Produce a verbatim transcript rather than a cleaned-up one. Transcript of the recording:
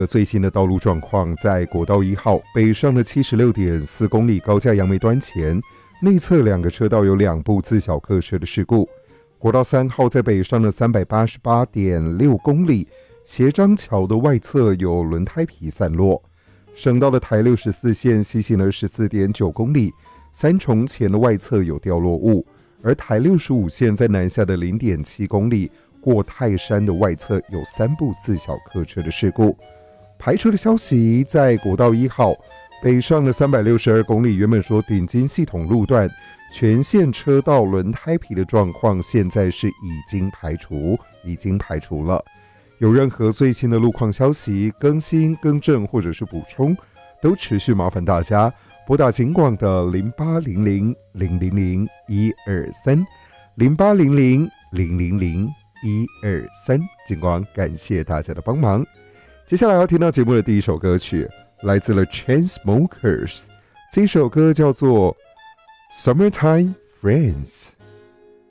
最新的道路状况，在国道一号北上的 七十六点四公里高架杨梅端前，内侧两个车道有两部自小客车的事故。国道三号在北上的 三百八十八点六公里，斜张桥的外侧有轮胎皮散落。省道的台六十四线西行了 十四点九公里，三重前的外侧有掉落物，而台六十五线在南下的 零点七公里，过泰山的外侧有三部自小客车的事故。排除的消息，在国道一号北上的三百六十二公里，原本说顶金系统路段全线车道轮胎皮的状况，现在是已经排除，已经排除了。有任何最新的路况消息更新、更正或者是补充，都持续麻烦大家拨打警广的零八零零零零零一二三零八零零零零零一二三，警广感谢大家的帮忙。接下来要听到节目的第一首歌曲，来自了 Chainsmokers， 这首歌叫做 Summertime Friends。